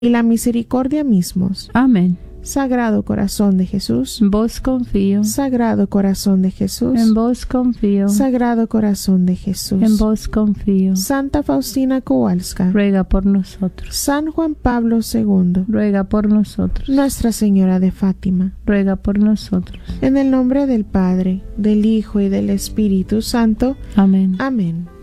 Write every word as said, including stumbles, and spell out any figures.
y la misericordia mismos. Amén. Sagrado corazón de Jesús, En vos confío. Sagrado corazón de Jesús, En vos confío. Sagrado corazón de Jesús. En vos confío. Santa Faustina Kowalska, Ruega por nosotros. San Juan Pablo segundo, Ruega por nosotros. Nuestra Señora de Fátima. Ruega por nosotros. En el nombre del Padre, del Hijo y del Espíritu Santo. Amén. Amén.